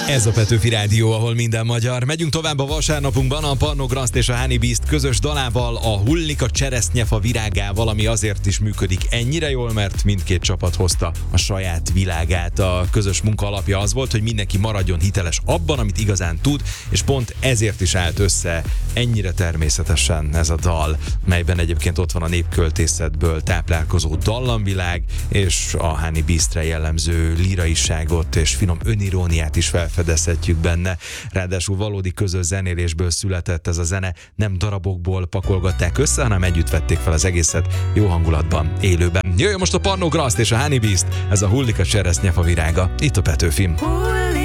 Ez a Petőfi Rádió, ahol minden magyar. Megyünk tovább a vasárnapunkban a Parnograszt és a Honey Beast közös dalával, a Hullik a cseresznyefa virágával, ami azért is működik ennyire jól, mert mindkét csapat hozta a saját világát. A közös munka alapja az volt, hogy mindenki maradjon hiteles abban, amit igazán tud, és pont ezért is állt össze ennyire természetesen ez a dal, melyben egyébként ott van a népköltészetből táplálkozó dallamvilág, és a Honey Beastre jellemző liraiságot és finom öniróniát is felfedezhetjük benne. Ráadásul valódi közös zenélésből született ez a zene, nem darabokból pakolgatták össze, hanem együtt vették fel az egészet jó hangulatban, élőben. Jöjjön most a Parnograszt és a Honey Beast, ez a Hullik a cseresznyefa virága, itt a Petőfin.